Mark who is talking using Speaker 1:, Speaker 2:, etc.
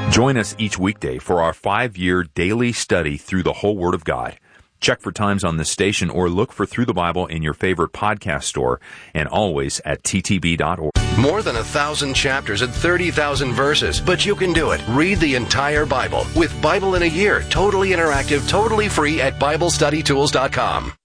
Speaker 1: Join us each weekday for our 5-year daily study through the whole Word of God. Check for times on this station or look for Through the Bible in your favorite podcast store and always at ttb.org.
Speaker 2: More than 1,000 chapters and 30,000 verses, but you can do it. Read the entire Bible with Bible in a Year, totally interactive, totally free at BibleStudyTools.com.